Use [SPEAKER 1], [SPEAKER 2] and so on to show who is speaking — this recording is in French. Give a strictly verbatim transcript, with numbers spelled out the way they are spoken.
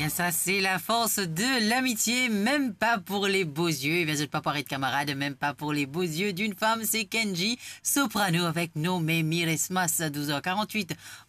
[SPEAKER 1] bien ça, c'est la force de l'amitié, même pas pour les beaux yeux. Et bien, je ne pas parler de camarade, même pas pour les beaux yeux d'une femme, c'est Kenji, soprano avec No Me Mires Mas, douze heures quarante-huit.